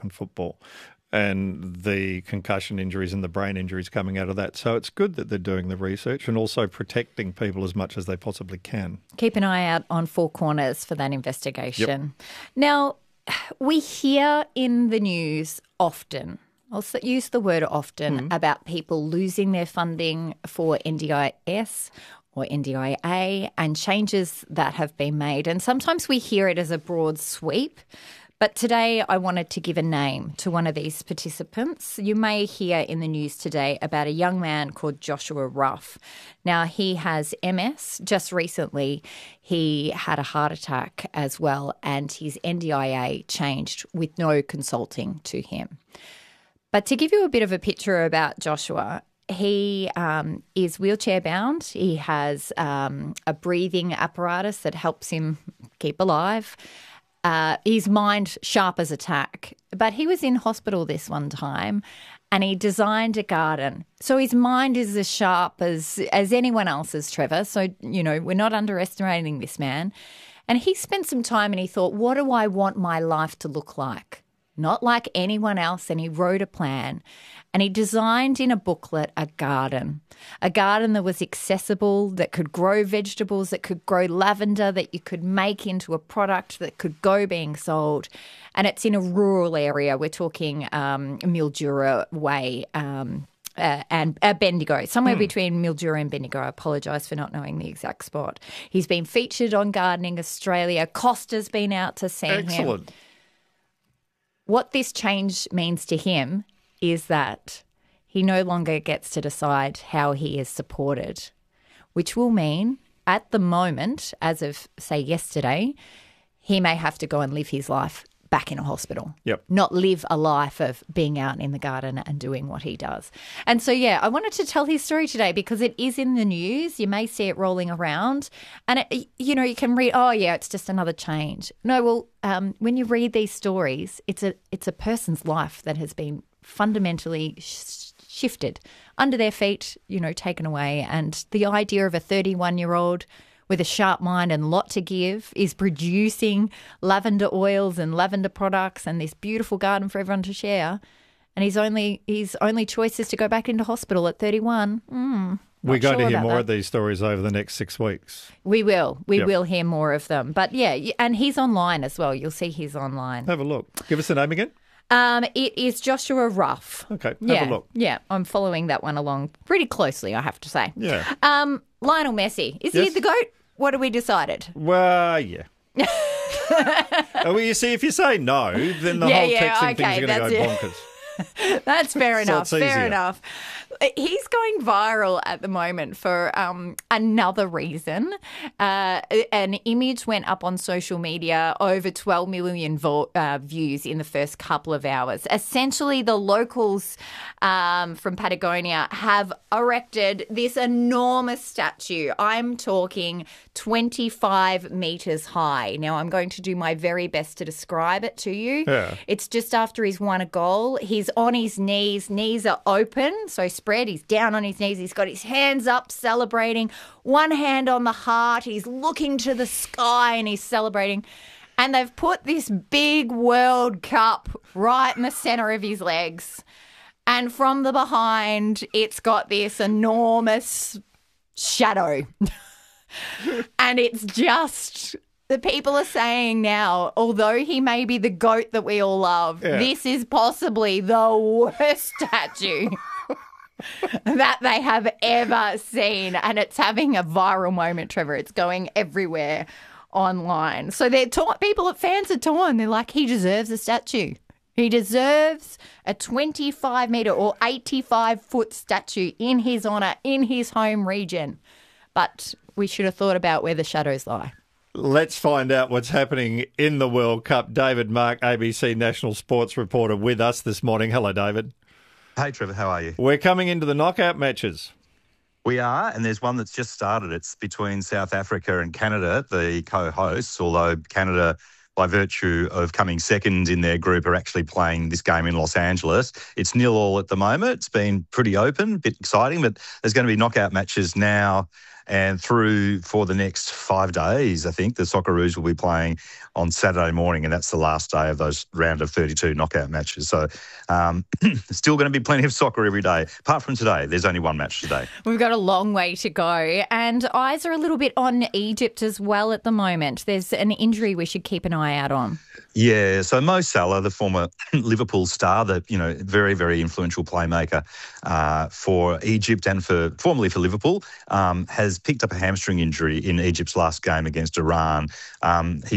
American football, and the concussion injuries and the brain injuries coming out of that. So it's good that they're doing the research and also protecting people as much as they possibly can. Keep an eye out on Four Corners for that investigation. Yep. Now, we hear in the news often, I'll use the word often, about people losing their funding for NDIS or NDIA and changes that have been made. And sometimes we hear it as a broad sweep. But today I wanted to give a name to one of these participants. You may hear in the news today about a young man called Joshua Ruff. Now, he has MS. Just recently, he had a heart attack as well, and his NDIA changed with no consulting to him. But to give you a bit of a picture about Joshua, he is wheelchair bound. He has a breathing apparatus that helps him keep alive. His mind sharp as a tack. But he was in hospital this one time and he designed a garden. So his mind is as sharp as anyone else's, Trevor. So, you know, we're not underestimating this man. And he spent some time and he thought, what do I want my life to look like? Not like anyone else, and he wrote a plan. And he designed in a booklet a garden that was accessible, that could grow vegetables, that could grow lavender, that you could make into a product that could go being sold. And it's in a rural area. We're talking Mildura Way and Bendigo, somewhere between Mildura and Bendigo. I apologise for not knowing the exact spot. He's been featured on Gardening Australia. Costa's been out to see him. Excellent. What this change means to him is that he no longer gets to decide how he is supported, which will mean at the moment, as of, say, yesterday, he may have to go and live his life back in a hospital. Yep. Not live a life of being out in the garden and doing what he does. And so, yeah, I wanted to tell his story today because it is in the news. You may see it rolling around and, you know, you can read, oh, yeah, it's just another change. No, well, when you read these stories, it's a person's life that has been fundamentally shifted under their feet, you know, taken away. And the idea of a 31-year-old with a sharp mind and lot to give is producing lavender oils and lavender products and this beautiful garden for everyone to share. And his only choice is to go back into hospital at 31. We're going to hear more of these stories over the next 6 weeks. We will. We will hear more of them. But, yeah, and he's online as well. You'll see he's online. Have a look. Give us the name again. It is Joshua Ruff. Okay, have a look. Yeah, I'm following that one along pretty closely, I have to say. Yeah. Lionel Messi, is he the GOAT? What have we decided? Well, yeah. Well, you see, if you say no, then the whole texting thing's going to go bonkers. That's fair enough. So fair enough. He's going viral at the moment for another reason. An image went up on social media, over 12 million views in the first couple of hours. Essentially, the locals from Patagonia have erected this enormous statue. I'm talking 25 metres high. Now, I'm going to do my very best to describe it to you. Yeah. It's just after he's won a goal. He's on his knees. Knees are open, so spread. He's down on his knees. He's got his hands up celebrating. One hand on the heart. He's looking to the sky and he's celebrating. And they've put this big World Cup right in the centre of his legs. And from the behind, it's got this enormous shadow. And it's just... The people are saying now, although he may be the GOAT that we all love, this is possibly the worst statue that they have ever seen. And it's having a viral moment, Trevor. It's going everywhere online. So they're fans are torn. They're like, he deserves a statue. He deserves a 25-metre or 85-foot statue in his honour, in his home region. But we should have thought about where the shadows lie. Let's find out what's happening in the World Cup. David Mark, ABC National Sports reporter, with us this morning. Hello, David. Hey, Trevor, how are you? We're coming into the knockout matches. We are, and there's one that's just started. It's between South Africa and Canada, the co-hosts, although Canada, by virtue of coming second in their group, are actually playing this game in Los Angeles. It's 0-0 at the moment. It's been pretty open, a bit exciting, but there's going to be knockout matches now And through for the next 5 days, I think, the Socceroos will be playing on Saturday morning, and that's the last day of those round of 32 knockout matches. So still going to be plenty of soccer every day. Apart from today, there's only one match today. We've got a long way to go. And eyes are a little bit on Egypt as well at the moment. There's an injury we should keep an eye out on. Yeah, so Mo Salah, the former Liverpool star, the very, very influential playmaker for Egypt and formerly for Liverpool, has picked up a hamstring injury in Egypt's last game against Iran.